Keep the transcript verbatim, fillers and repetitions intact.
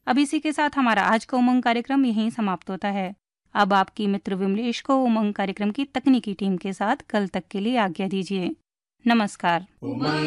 अब इसी के साथ हमारा आज का उमंग कार्यक्रम यहीं समाप्त होता है। अब आपकी मित्र विमलेश को उमंग कार्यक्रम की तकनीकी टीम के साथ कल तक के लिए आज्ञा दीजिए। नमस्कार।